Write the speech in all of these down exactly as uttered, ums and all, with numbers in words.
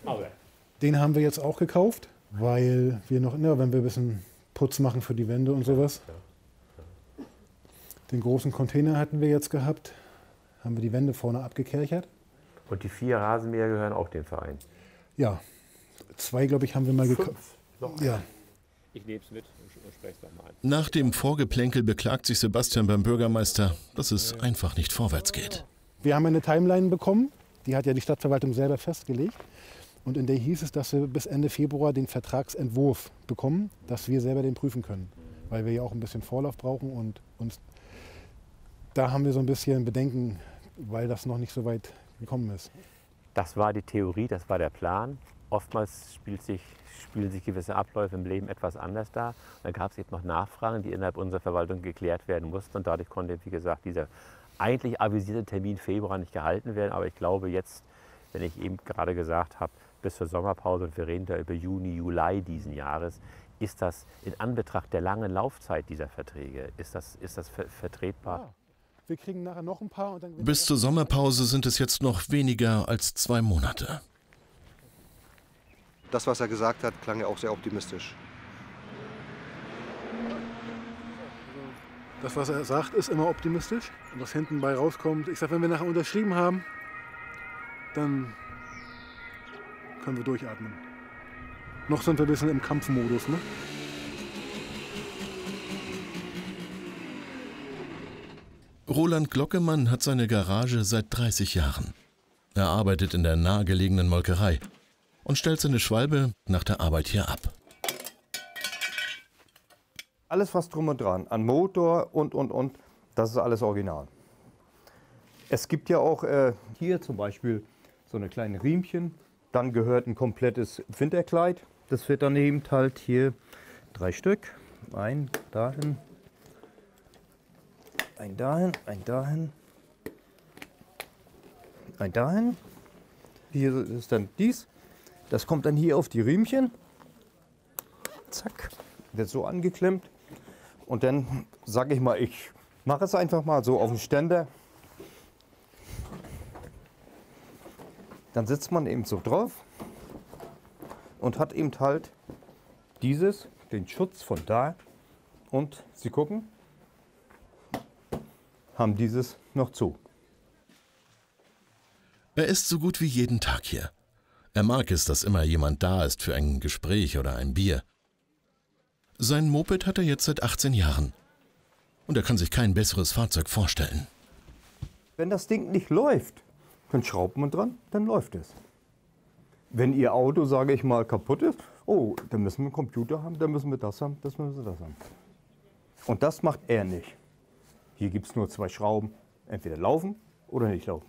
Okay. Den haben wir jetzt auch gekauft, weil wir noch, ja, wenn wir ein bisschen Putz machen für die Wände und sowas. Den großen Container hatten wir jetzt gehabt, haben wir die Wände vorne abgekerchert. Und die vier Rasenmäher gehören auch dem Verein? Ja, zwei, glaube ich, haben wir mal gekauft. Ja. Ich nehme es mit und spreche es nochmal an. Nach dem Vorgeplänkel beklagt sich Sebastian beim Bürgermeister, dass es einfach nicht vorwärts geht. Wir haben eine Timeline bekommen, die hat ja die Stadtverwaltung selber festgelegt. Und in der hieß es, dass wir bis Ende Februar den Vertragsentwurf bekommen, dass wir selber den prüfen können. Weil wir ja auch ein bisschen Vorlauf brauchen und uns, da haben wir so ein bisschen Bedenken, weil das noch nicht so weit gekommen ist. Das war die Theorie, das war der Plan. Oftmals spielt sich, spielen sich gewisse Abläufe im Leben etwas anders dar. Und dann gab es eben noch Nachfragen, die innerhalb unserer Verwaltung geklärt werden mussten. Und dadurch konnte, wie gesagt, dieser eigentlich avisierte Termin Februar nicht gehalten werden. Aber ich glaube jetzt, wenn ich eben gerade gesagt habe, bis zur Sommerpause und wir reden da über Juni, Juli diesen Jahres, ist das in Anbetracht der langen Laufzeit dieser Verträge, ist das, ist das ver vertretbar? Ja. Wir kriegen nachher noch ein paar. Und dann Bis zur Sommerpause sind es jetzt noch weniger als zwei Monate. Das, was er gesagt hat, klang ja auch sehr optimistisch. Das, was er sagt, ist immer optimistisch. Und was hinten bei rauskommt, ich sage, wenn wir nachher unterschrieben haben, dann können wir durchatmen. Noch sind wir ein bisschen im Kampfmodus, ne? Roland Glockemann hat seine Garage seit dreißig Jahren. Er arbeitet in der nahegelegenen Molkerei und stellt seine Schwalbe nach der Arbeit hier ab. Alles, was drum und dran, an Motor und, und, und, das ist alles original. Es gibt ja auch äh, hier zum Beispiel so eine kleine Riemchen. Dann gehört ein komplettes Winterkleid. Das wird daneben halt hier drei Stück. Ein dahin, ein dahin, ein dahin, ein dahin. Hier ist dann dies. Das kommt dann hier auf die Riemchen. Zack, wird so angeklemmt. Und dann sage ich mal, ich mache es einfach mal so auf den Ständer. Dann sitzt man eben so drauf und hat eben halt dieses, den Schutz von da. Und Sie gucken, haben dieses noch zu. Er ist so gut wie jeden Tag hier. Er mag es, dass immer jemand da ist für ein Gespräch oder ein Bier. Sein Moped hat er jetzt seit achtzehn Jahren. Und er kann sich kein besseres Fahrzeug vorstellen. Wenn das Ding nicht läuft, dann schraubt man dran, dann läuft es. Wenn Ihr Auto, sage ich mal, kaputt ist, oh, dann müssen wir einen Computer haben, dann müssen wir das haben, das müssen wir das haben. Und das macht er nicht. Hier gibt es nur zwei Schrauben, entweder laufen oder nicht laufen.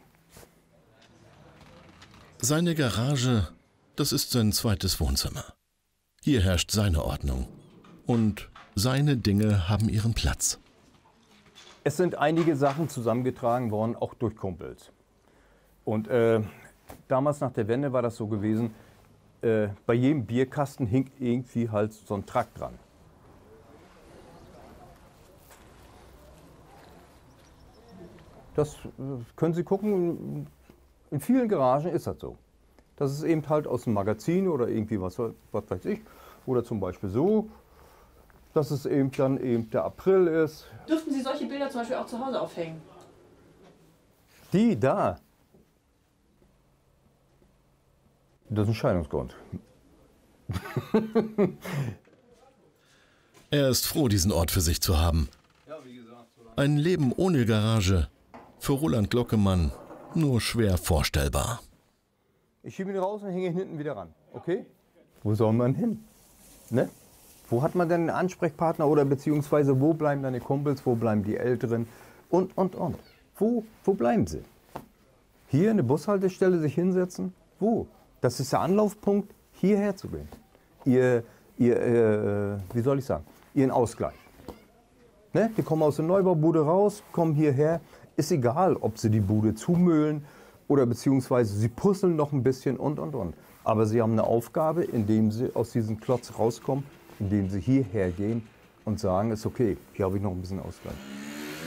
Seine Garage, das ist sein zweites Wohnzimmer. Hier herrscht seine Ordnung. Und seine Dinge haben ihren Platz. Es sind einige Sachen zusammengetragen worden, auch durch Kumpels. Und äh, damals nach der Wende war das so gewesen, äh, bei jedem Bierkasten hing irgendwie halt so ein Trakt dran. Das äh, können Sie gucken, in vielen Garagen ist das so. Das ist eben halt aus dem Magazin oder irgendwie was, was weiß ich. Oder zum Beispiel so, dass es eben dann eben der April ist. Dürften Sie solche Bilder zum Beispiel auch zu Hause aufhängen? Die da. Das ist ein Scheidungsgrund. Er ist froh, diesen Ort für sich zu haben. Ein Leben ohne Garage, für Roland Glockemann nur schwer vorstellbar. Ich schiebe ihn raus und hänge ihn hinten wieder ran. Okay? Wo soll man hin? Ne? Wo hat man denn einen Ansprechpartner oder beziehungsweise wo bleiben deine Kumpels, wo bleiben die Älteren und, und, und. Wo, wo bleiben sie? Hier eine Bushaltestelle sich hinsetzen? Wo? Das ist der Anlaufpunkt, hierher zu gehen. Ihr, ihr äh, wie soll ich sagen, ihren Ausgleich. Ne? Die kommen aus der Neubaubude raus, kommen hierher. Ist egal, ob sie die Bude zumüllen oder beziehungsweise sie puzzeln noch ein bisschen und, und, und. Aber sie haben eine Aufgabe, indem sie aus diesem Klotz rauskommen, indem sie hierher gehen und sagen, ist okay, hier habe ich noch ein bisschen Ausgleich.